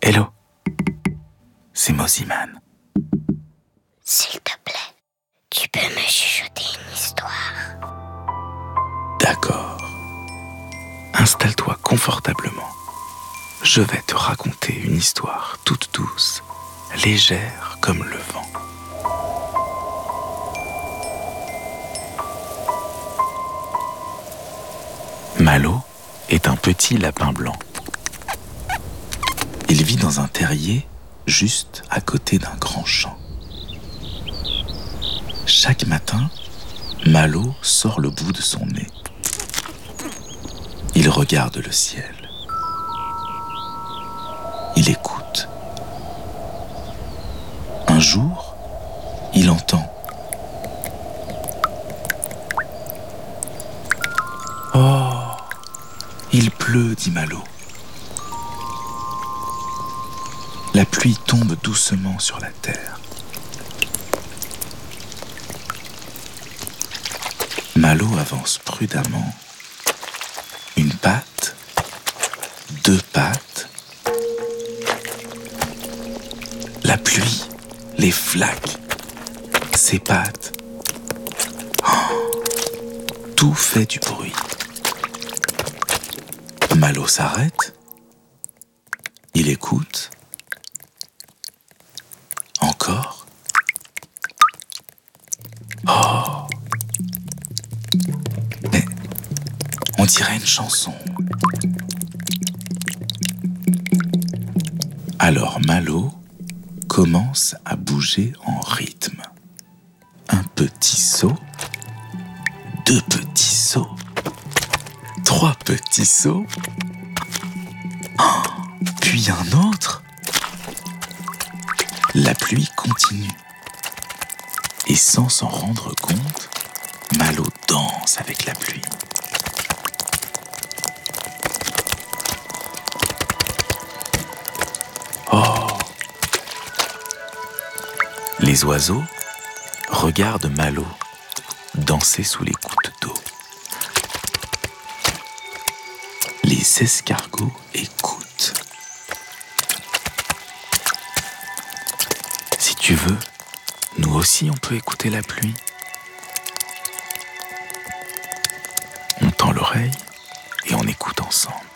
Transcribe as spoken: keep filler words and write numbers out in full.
Hello, c'est Moziman. S'il te plaît, tu peux me chuchoter une histoire? D'accord. Installe-toi confortablement. Je vais te raconter une histoire toute douce, légère comme le vent. Malo est un petit lapin blanc. Il vit dans un terrier juste à côté d'un grand champ. Chaque matin, Malo sort le bout de son nez. Il regarde le ciel. Il écoute. Un jour, il entend. Oh, il pleut, dit Malo. La pluie tombe doucement sur la terre. Malo avance prudemment. Une patte, deux pattes. La pluie, les flaques, ses pattes. Oh, tout fait du bruit. Malo s'arrête. Il écoute. Encore. Oh. Mais on dirait une chanson. Alors Malo commence à bouger en rythme. Un petit saut, deux petits sauts, trois petits sauts, oh, puis un autre. La pluie continue. Et sans s'en rendre compte, Malo danse avec la pluie. Oh! Les oiseaux regardent Malo danser sous les gouttes d'eau. Les escargots écoutent. Si tu veux, nous aussi on peut écouter la pluie. On tend l'oreille et on écoute ensemble.